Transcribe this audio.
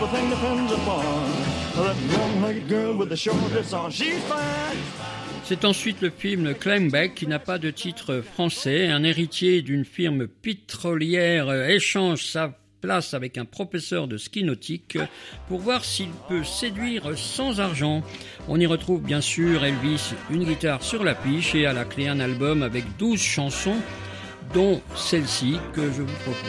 C'est ensuite le film Climb Back qui n'a pas de titre français. Un héritier d'une firme pétrolière échange sa place avec un professeur de ski nautique pour voir s'il peut séduire sans argent. On y retrouve bien sûr Elvis, une guitare sur la piche et à la clé un album avec 12 chansons, dont celle-ci que je vous propose.